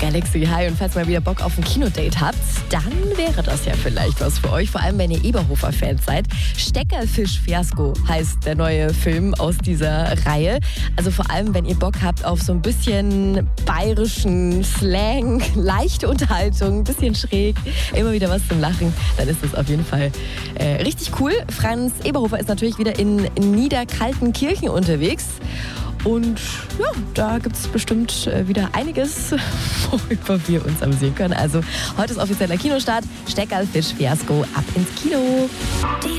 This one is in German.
Galaxy High. Und falls ihr mal wieder Bock auf ein Kinodate habt, dann wäre das ja vielleicht was für euch. Vor allem, wenn ihr Eberhofer-Fans seid. Steckerfisch-Fiasko heißt der neue Film aus dieser Reihe. Also vor allem, wenn ihr Bock habt auf so ein bisschen bayerischen Slang, leichte Unterhaltung, ein bisschen schräg, immer wieder was zum Lachen, dann ist das auf jeden Fall richtig cool. Franz Eberhofer ist natürlich wieder in Niederkaltenkirchen unterwegs. Und ja, da gibt es bestimmt wieder einiges, worüber wir uns amüsieren können. Also heute ist offizieller Kinostart. Steckerfisch-Fiasko ab ins Kino.